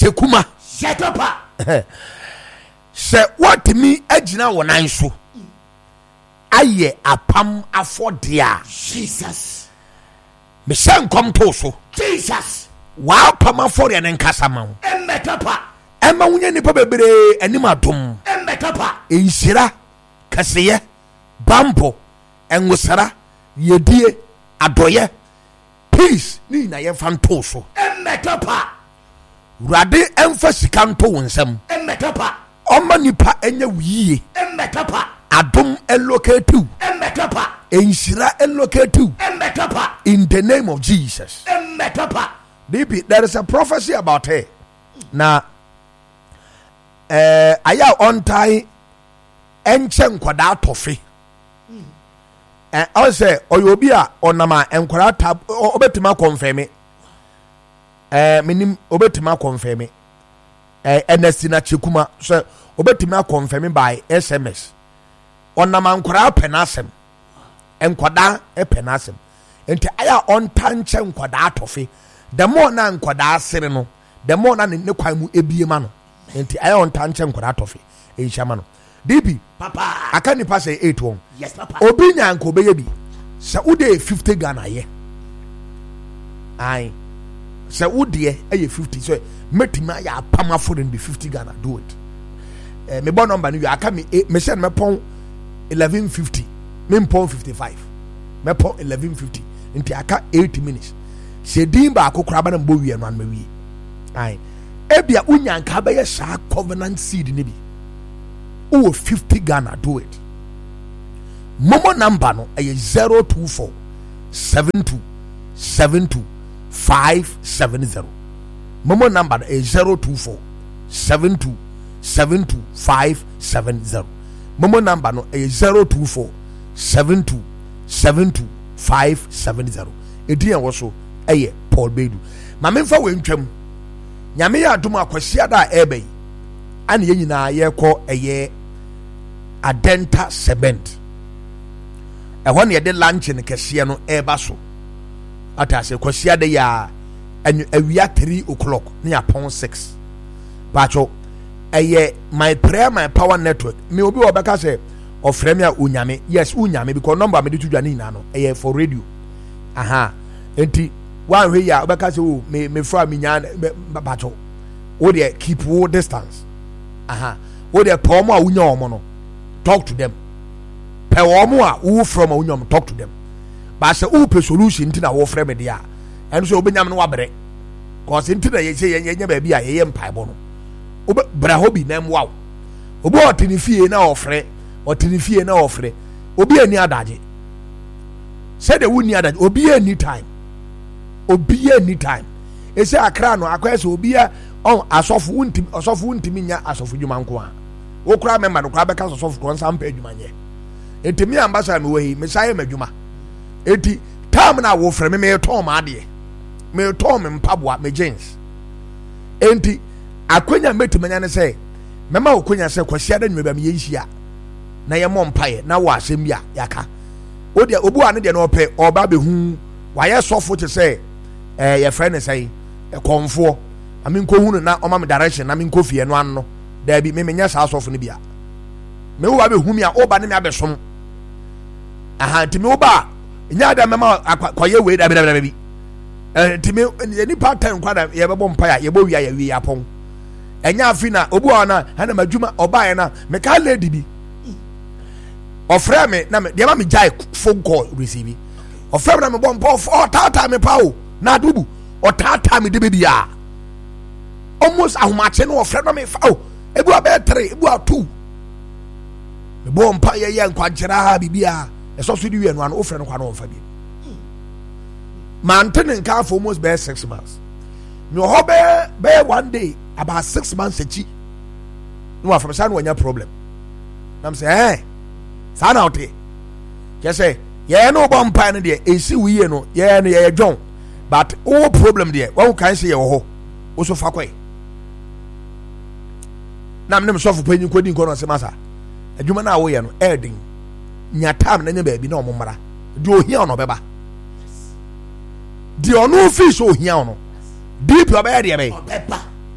chekuma Shetopa. se what me agina wonan so aye apam afode a Jesus. me shen kom to so Jesus. wa apam afode ne nkasa ma wo Emetopa. ema wunye nipa bebre anim adom Emetopa. enhyira kaseye bambo enwosara yedie adoye peace ni na ye fan to so Emetopa. urade emfa sika nto wonsam Emetopa. oma nipa enya wiye Emetopa. adom elocate Emetopa. enhyira elocate Emetopa. in the name of Jesus. Emetopa. There is a prophecy about her. Now, aya on time enche nkwada tofe. I say oyobia onama enkwada tab obetima confirm. Minim obetima confirm. Enestina chekuma so obetima confirm by SMS. Onama nkwada penasem. Enkwada penasem. Enti aya on tanche nkwada atofe. The more na nkwada sere no, the more na ne kwan mu ebiema no. Enti aya on tanche nkwada atofe. Ehama no. DB Papa. aka nipa say 8 won. Yes, Papa. Obi nyanko beye bi. Sa ude 50 Ghana ye. Ai. Sa ude e 50 so metima ya pama for in the 50 Ghana do it. Me bon number ni aka me send me pon 1150. Me pon 55. Me pon 1150. Nti aka 80 minutes. Se din ba akokora ba na mbo wie no an mawie. Ai. Ebia unyanka ba ye sha covenant seed ni bi. O 50 Ghana do it. Momo number no is 024 72 72 570. Momo number is 024 72 72 570. Momo number no is 024 72 72 570. Edian was eye Paul Bedu. Mamemfa we ntwam. Nyame ya adom akwasi da ebe. Ani ye nyina ye kɔ eye Adenta Cement. Ehɔ ne ye de lunch ne kɛseɛ no eba so. Atase kwasi da ya awia 3 o'clock ne ya pon 6. Bacho eye my prayer my power network. Me obi obeka say ofrɛ me a unyame. Yes unyame because number me de tudwa ne nyina no eye for radio. Aha. Enti one way ya obeka say o me fra me nya bacho. O dey keep wo distance. Aha. Wo dey pomo a unya omo no. Talk to them. Pe omo a wo from a unyam talk to them. But say wo pe solution nti na wo frɛ me dia. Eno so obenyam no wabere. Cause nti na ye say ye ba bi a ye mpaebo no. Obe bra hobi na mwa. Obi otini fie na ofrɛ, otini fie na ofrɛ. Obi ani adaje. Say the wuni adaje obi anytime. Obi anytime. E say akra no akwa say obi a on asofu untimi nya asofu dwuma nko a wo kura memba no kura beka asofu ko nsa mpa dwuma nye entimi ambassador me wehi me saye madwuma enti time na wo frɛ me to ma ade me to me mpaboa me jeans enti akonya metimanya ne sɛ mema wo konya sɛ kwasi da nweba me yenhia na ye mo mpae na wo asɛm bia yaka odi obu ane de no pɛ oba behu wayɛ sɔfo te sɛ ye frɛ ne sɛ konfo amin ko hunu na o ma me direction na min ko fie no anno da bi me nya sa asofo ne bia me wo ba be humi a o ba ne me abesom aha ti me wo ba nya da me ma koye we da bi ti me ni part time kwa da ye bebo mpa ya ye bo wi ya wi ya pon enya afi na obu ona ha na madwuma oba ye na me ka lady bi ofre me na me de ma me jai phone call receive ofre na me bo mpa o tata me pa o na dubu o tata me de bia almost ahomache no ofre no me fa o ebu a be 3 ebu a 2 me bo mpa ye nkwankyera bibia eso so di wi anu an ofre no kwa no mfa bi mantene nka for almost be 6 months me ho be 1 day about 6 months echi no afam sa no anya problem nam say sa na ote ke say ye no bo mpa no de esi wiye no ye no ye dwon but o problem de wo kan say ye wo ho wo so fa kwai na mnem sofu panyin kodi nko no se masa adwuma na wo ye no edin nya time na nya ba bi na omomra di ohia ono beba di ono fish ohia ono deep obaya de be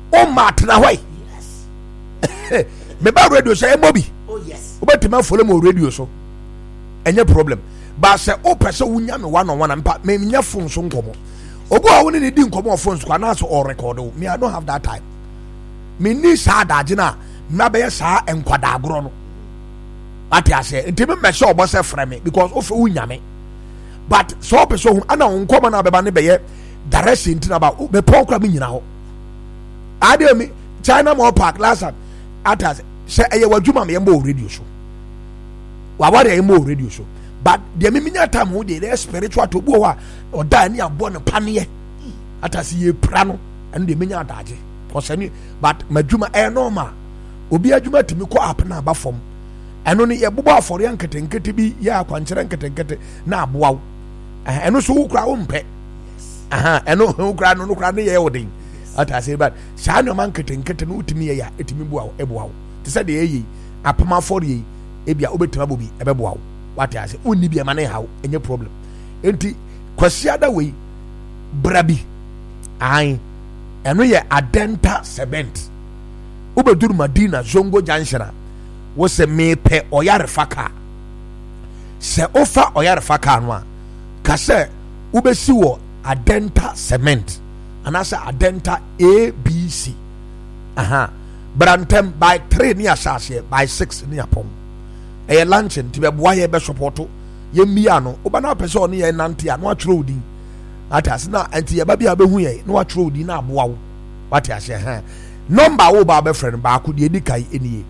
o matna way Yes. me ba radio say mobi Oh yes. obetima follow mo radio so enye problem ba say o pese wunya me one on one ampa me nya phone so nkomo obo a woni ne di nkomo phone so na so or record me I don't have that time me ni sa daje na me be sa enkwada agro no ati ase ntimi me sure obo se frɛ me because o fe wunya me but so pese hu ana nkomo na beba ne be ye direction ntina ba me pon kra me nyina ho ade me China Mall Park last time atas say eye wadwuma me yembo radio show wa ware yembo radio show but the me nya time wo dey spiritual to bo wa oda ni abo ne pane atas ye pra no and the me nya adaje kosani but madwuma normal obi adwuma timi ko app na ba fom eno ne ye bobo afore yanketenkete bi ya akwankere nketenkete na aboa wo eno so wo kra wo mpe eno wo kra no kra ne ye wodin ata say but saa no man ketenkete no utimi ye ya etimi boa wo eboa wo te say de ye apama for ye ebia obetima bobi ebeboa wo what I say onni bia mane hawo enye problem enti kwasiada we brabi ai eno ye adenta cement ubeduru Madina Zongo Junction wo se mepe oyare faka se ofa oyare faka no a ka se ubesi wo adenta cement anasa adenta ABC brantem by 3 ni asase by 6 ni apom e luncheon ti be boa ye be support ye mia no oba na pese oni ye nante a no atwere odin atas na anti ye ba bia be hu ye no atwere odin na aboa wo what I say number wo ba be friend ba ko de edikai eniye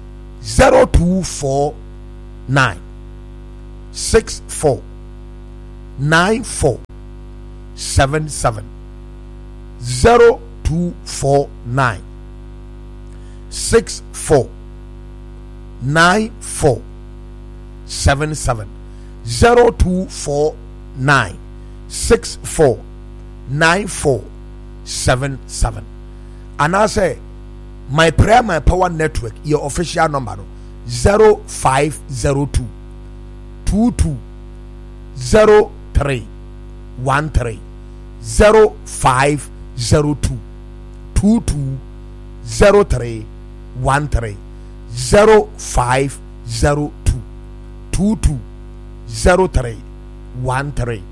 0249 64 94 77 0249 64 94 77 0249 64 94 77 and I say my prayer my power network your official number 0502 22 03 13 0502 22 03 13 0502 22 03 13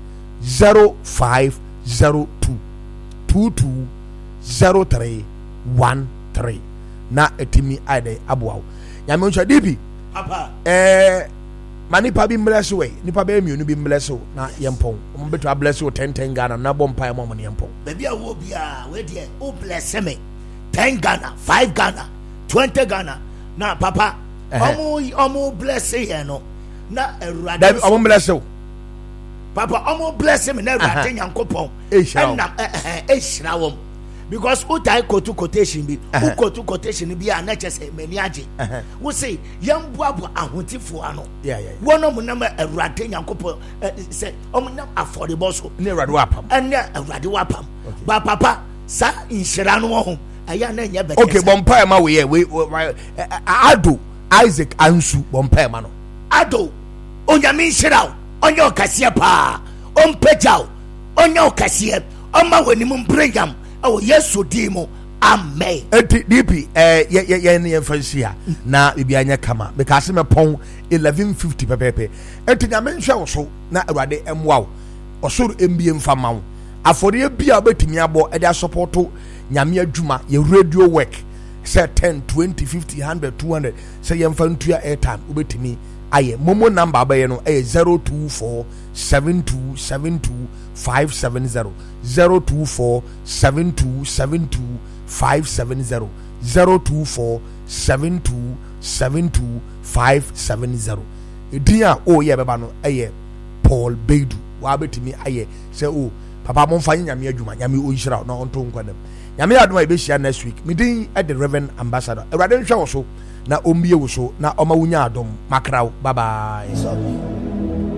0502 22 03 13 na etimi ade aboawo nyame ncha dibi Papa. manipa bi bless we nipa be mienu bi bless wo na yempon mo beto bless wo 10 Ghana na bompa e mo mo yempon Baby a wo bia we de o bless me 10 Ghana 5 Ghana 20 Ghana na papa omo bless here no na erade da omo bless wo papa omo bless me na erade nyankopon na ehira wo because who tie quotation bi who quotation bi a na chese mani age wo say yambuabu ahotifo ano wono mo na erade nyankopon say omo na affordable so ne erade wapam ene erade wapam ba papa sa inshira no ho aya na nya bete okay bompa ma we ado Isaac Ansu bompa ma no ado onyame inshira onye okasie pa ompejao onye okasie oma wanimu mbreyam awo yesu dimo amen eti dp ye fansia na bibia anya kama because me pon 1150 pepepe eti nyame nhwe wo so na awurade emwa wo osoro mbie mfa ma wo afori bia betimi abo e da support nyame adwuma ye radio work say 10 20 50 100 200 say ye mfa ntua airtime obetimi aye momo number abaye no 024 7272 570 024 7272 570 024 7272 570 edia o ye beba no eye Paul Bedu wa betimi aye say o papa mo mfa nyame adwuma nyame o yira na onto nkwadam nyame adwuma be share next week midin at the Reverend Ambassador Ewrade nhwe wo so na ombie wo so na oma wunya adom makraw bye bye.